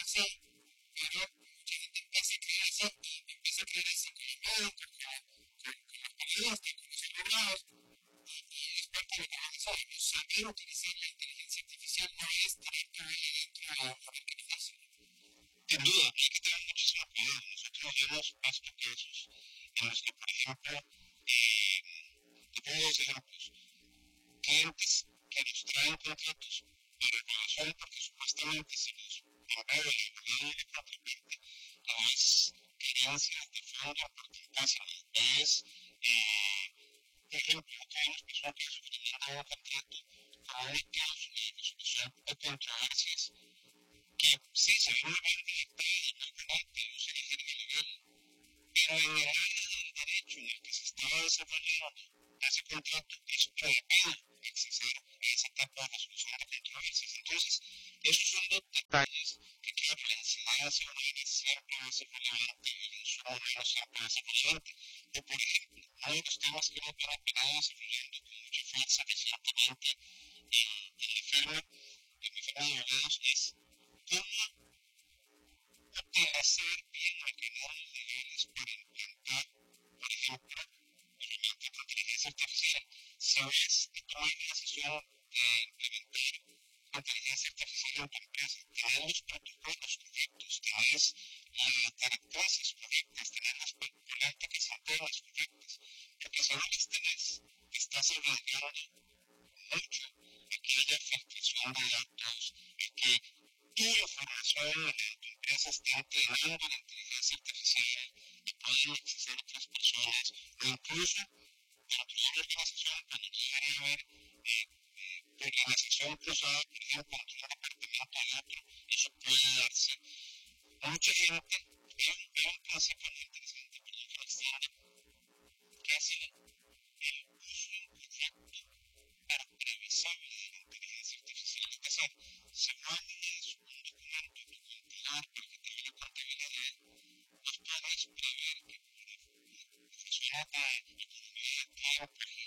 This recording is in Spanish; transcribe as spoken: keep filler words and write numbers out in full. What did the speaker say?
sí, pero mucha gente empieza a creer así y empieza a creer así con los médicos, con, con, con los periodistas, con los abogados, y, y es parte de lo que vamos a ver. Saber utilizar la inteligencia artificial no es tirar cabello dentro a, a ver qué nos dice. Sin duda, hay que tener muchísimo cuidado. Nosotros hemos visto casos en los que, por ejemplo, eh, te pongo dos ejemplos. Clientes que nos traen contratos de reclamación porque supuestamente se los envió el abogado de contraparte, no es herencias de fondo importantísimas, es, eh, por ejemplo, acá nos pasó un caso que nos daba un contrato con una cláusula de resolución de controversias que sí se ve muy bien redactada y muy bonita y usa ingeniería legal, pero en el área del derecho en el que se estaba desarrollando ese contrato es prohibido acceder a ese tipo de resolución de controversias. Entonces, esos son los detalles que creo que la incidencia humana siempre va a ser relevante y el insumo humano siempre va a ser relevante. O, por ejemplo, uno de los temas que hemos venido desarrollando con mucha fuerza recientemente en, en la firma, en mi firma de abogados, es cómo utilizar bien mecanismos legales para implantar, por ejemplo, herramientas de inteligencia artificial. Si ves que tomas la decisión de implementar inteligencia artificial en tu empresa, tenés los protocolos correctos, tenés las directrices correctas, tenés las políticas internas correctas, porque si no las tenés, estás arriesgando mucho a que haya filtración de datos, a que tu información en tu empresa esté entrenando la inteligencia artificial y puedan acceder a otras personas, o incluso dentro de una organización cuando debería haber eh, organización cruzada, por ejemplo, entre un departamento y otro, eso puede darse. Mucha gente, hay un, hay un principio muy interesante, perdón que lo extienda, que es el, el uso incorrecto pero previsible de la inteligencia artificial. Es decir, si mandas un documento a tu contador para que te haga la contabilidad, vos podés prever que por razones de economía de tiempo,